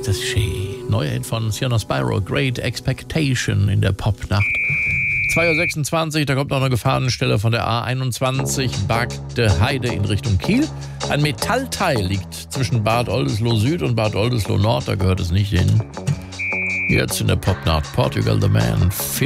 das schön. Neuer Hit von Sienna Spyro, Great Expectation in der Popnacht. 2.26 Uhr, da kommt noch eine Gefahrenstelle von der A21, Bagde Heide in Richtung Kiel. Ein Metallteil liegt zwischen Bad Oldesloe Süd und Bad Oldesloe Nord, da gehört es nicht hin. Jetzt in der Popnacht, Portugal the Man,